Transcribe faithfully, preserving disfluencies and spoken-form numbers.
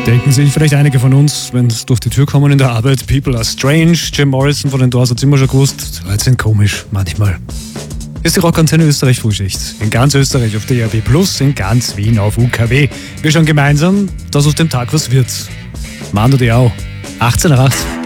Denken sich vielleicht einige von uns, wenn es durch die Tür kommen in der Arbeit, People are strange. Jim Morrison von den Doors hat immer schon gewusst, Leute sind komisch, manchmal. Hier ist die Rockantenne Österreich Frühschicht. In ganz Österreich auf D R B Plus, in ganz Wien auf U K W. Wir schauen gemeinsam, dass aus dem Tag was wird. Mando Diao, achtzehn Uhr acht.